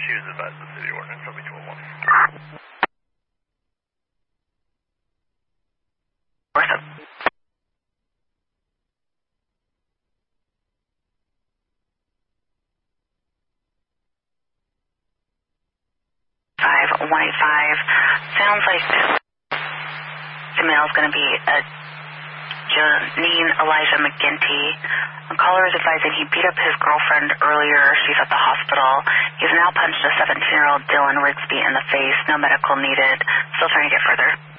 Accused advised the city ordinance, shall be 12-1. Worth 185. Sounds like the male is going to be a Janine Elijah McGinty. A caller is advising he beat up his girlfriend earlier. She's at the hospital. He's now punched a 17-year-old Dylan Rigsby in the face. No medical needed. Still trying to get further.